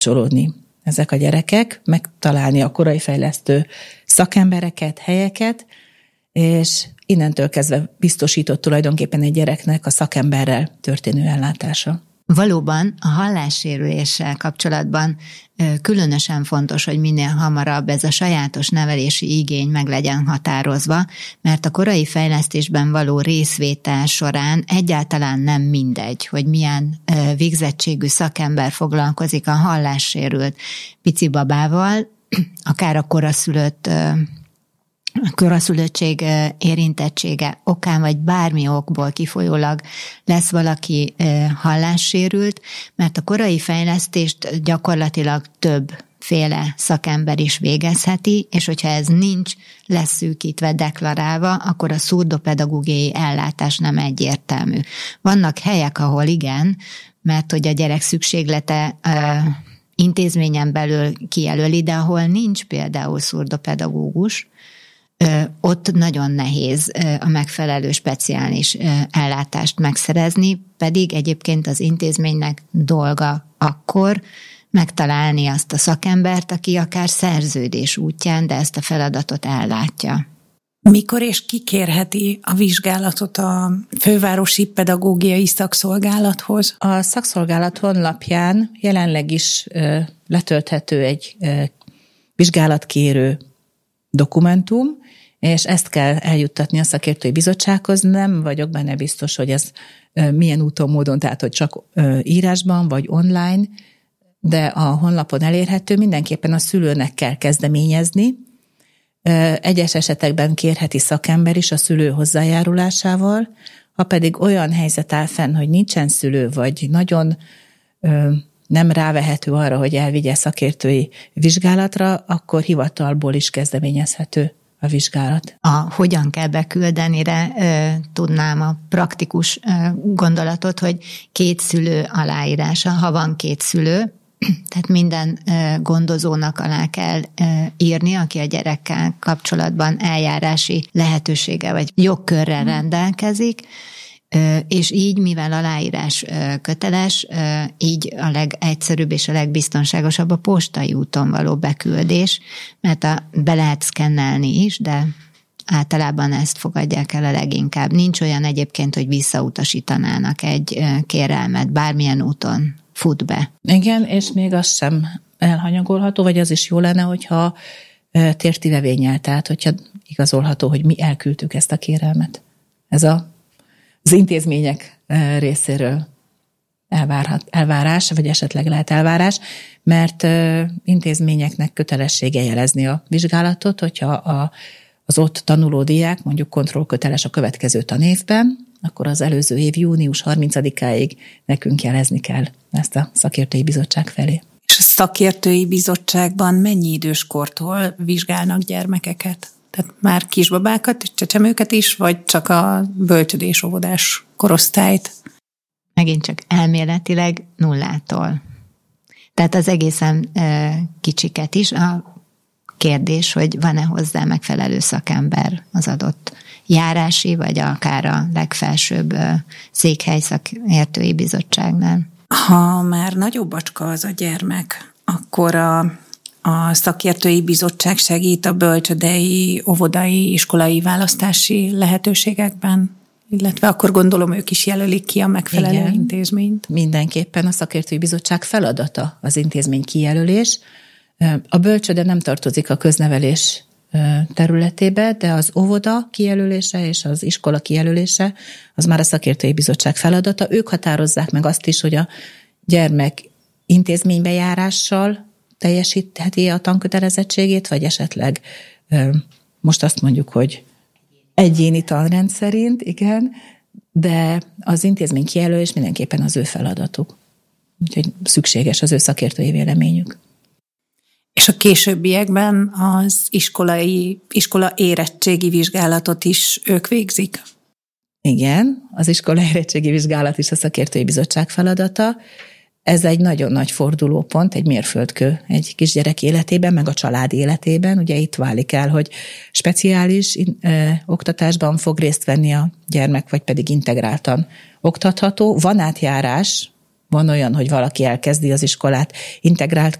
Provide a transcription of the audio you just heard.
kapcsolódni ezek a gyerekek, megtalálni a korai fejlesztő szakembereket, helyeket, és innentől kezdve biztosított tulajdonképpen egy gyereknek a szakemberrel történő ellátása. Valóban a hallássérüléssel kapcsolatban különösen fontos, hogy minél hamarabb ez a sajátos nevelési igény meg legyen határozva, mert a korai fejlesztésben való részvétel során egyáltalán nem mindegy, hogy milyen végzettségű szakember foglalkozik a hallássérült pici babával, akár a koraszülöttség érintettsége okán, vagy bármi okból kifolyólag lesz valaki hallássérült, mert a korai fejlesztést gyakorlatilag többféle szakember is végezheti, és hogyha ez nincs leszűkítve, deklarálva, akkor a szurdopedagógiai ellátás nem egyértelmű. Vannak helyek, ahol igen, mert hogy a gyerek szükséglete intézményen belül kijelöli, de ahol nincs például szurdopedagógus, ott nagyon nehéz a megfelelő speciális ellátást megszerezni, pedig egyébként az intézménynek dolga akkor megtalálni azt a szakembert, aki akár szerződés útján, de ezt a feladatot ellátja. Mikor és ki kérheti a vizsgálatot a fővárosi pedagógiai szakszolgálathoz? A szakszolgálat honlapján jelenleg is letölthető egy vizsgálatkérő dokumentum, és ezt kell eljuttatni a szakértői bizottsághoz. Nem vagyok benne biztos, hogy ez milyen úton, módon, tehát hogy csak írásban vagy online, de a honlapon elérhető, mindenképpen a szülőnek kell kezdeményezni. Egyes esetekben kérheti szakember is a szülő hozzájárulásával, ha pedig olyan helyzet áll fenn, hogy nincsen szülő, vagy nagyon nem rávehető arra, hogy elvigye szakértői vizsgálatra, akkor hivatalból is kezdeményezhető a vizsgálat. Hogyan kell beküldenire tudnám a praktikus gondolatot, hogy 2 szülő aláírása, ha van 2 szülő, tehát minden gondozónak alá kell írni, aki a gyerekkel kapcsolatban eljárási lehetősége vagy jogkörrel rendelkezik, és így, mivel aláírás köteles, így a legegyszerűbb és a legbiztonságosabb a postai úton való beküldés, mert be lehet szkennelni is, de általában ezt fogadják el a leginkább. Nincs olyan egyébként, hogy visszautasítanának egy kérelmet, bármilyen úton fut be. Igen, és még az sem elhanyagolható, vagy az is jó lenne, hogyha térti vevénnyel, tehát hogyha igazolható, hogy mi elküldtük ezt a kérelmet. Ez az intézmények részéről elvárás, vagy esetleg lehet elvárás, mert intézményeknek kötelessége jelezni a vizsgálatot, hogyha az ott tanuló diák mondjuk kontrollköteles a következő tanévben, akkor az előző év június 30-áig nekünk jelezni kell ezt a szakértői bizottság felé. És a szakértői bizottságban mennyi időskortól vizsgálnak gyermekeket? Tehát már kisbabákat, csecsemőket is, vagy csak a bölcsödés-óvodás korosztályt? Megint csak elméletileg 0-tól. Tehát az egészen kicsiket is. A kérdés, hogy van-e hozzá megfelelő szakember az adott járási, vagy akár a legfelsőbb székhely szakértői bizottságnál. Ha már nagyobb bacska az a gyermek, akkor a szakértői bizottság segít a bölcsödei, óvodai, iskolai választási lehetőségekben, illetve akkor gondolom ők is jelölik ki a megfelelő intézményt. Mindenképpen a szakértői bizottság feladata az intézmény kijelölés. A bölcsöde nem tartozik a köznevelés területébe, de az óvoda kijelölése és az iskola kijelölése az már a szakértői bizottság feladata. Ők határozzák meg azt is, hogy a gyermek intézménybe járással teljesítheti a tankötelezettségét, vagy esetleg most azt mondjuk, hogy egyéni tanrend szerint, igen, de az intézmény kijelölés mindenképpen az ő feladatuk. Úgyhogy szükséges az ő szakértői véleményük. És a későbbiekben az iskola érettségi vizsgálatot is ők végzik? Igen, az iskola érettségi vizsgálat is a szakértői bizottság feladata. Ez egy nagyon nagy fordulópont, egy mérföldkő egy kisgyerek életében, meg a család életében. Ugye itt válik el, hogy speciális oktatásban fog részt venni a gyermek, vagy pedig integráltan oktatható. Van átjárás van olyan, hogy valaki elkezdi az iskolát integrált